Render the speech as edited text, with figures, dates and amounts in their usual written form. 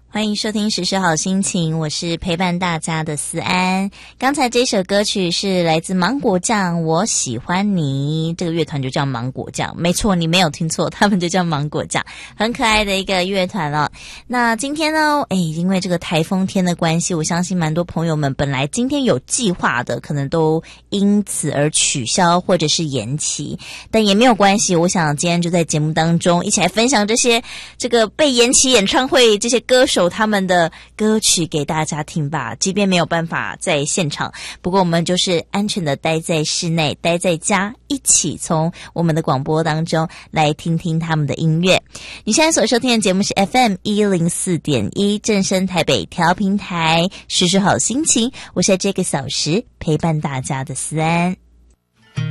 欢迎收听时时好心情，我是陪伴大家的思安。刚才这首歌曲是来自芒果酱，我喜欢你，这个乐团就叫芒果酱，没错，你没有听错，他们就叫芒果酱，很可爱的一个乐团了。那今天呢，因为这个台风天的关系，我相信蛮多朋友们本来今天有计划的，可能都因此而取消或者是延期，但也没有关系，我想今天就在节目当中一起来分享这个被延期演唱会这些歌手他们的歌曲给大家听吧，即便没有办法在现场，不过我们就是安全的待在室内，待在家，一起从我们的广播当中来听听他们的音乐。你现在所收听的节目是 FM104.1 正声台北调频台，时时好心情，我是在这个小时陪伴大家的思安。